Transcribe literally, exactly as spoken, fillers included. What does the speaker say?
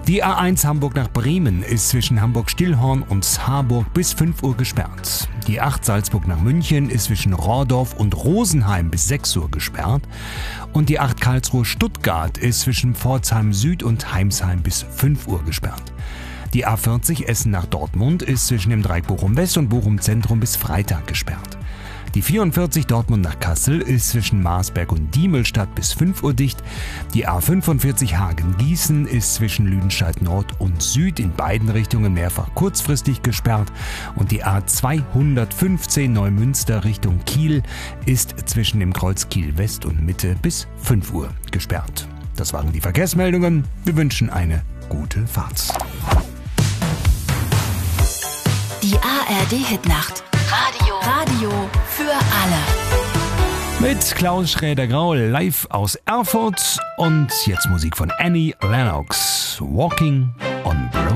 Die A eins Hamburg nach Bremen ist zwischen Hamburg-Stillhorn und Harburg bis fünf Uhr gesperrt. Die acht Salzburg nach München ist zwischen Rohrdorf und Rosenheim bis sechs Uhr gesperrt. Und die acht Karlsruhe-Stuttgart ist zwischen Pforzheim Süd und Heimsheim bis fünf Uhr gesperrt. Die A vierzig Essen nach Dortmund ist zwischen dem Dreieck Bochum West und Bochum Zentrum bis Freitag gesperrt. Die vierundvierzig Dortmund nach Kassel ist zwischen Marsberg und Diemelstadt bis fünf Uhr dicht. Die A fünfundvierzig Hagen-Gießen ist zwischen Lüdenscheid Nord und Süd in beiden Richtungen mehrfach kurzfristig gesperrt. Und die A zweihundertfünfzehn Neumünster Richtung Kiel ist zwischen dem Kreuz Kiel West und Mitte bis fünf Uhr gesperrt. Das waren die Verkehrsmeldungen. Wir wünschen eine gute Fahrt. Die A R D-Hitnacht. Radio. Radio für alle. Mit Klaus Schräder-Graul live aus Erfurt und jetzt Musik von Annie Lennox. Walking on Broken.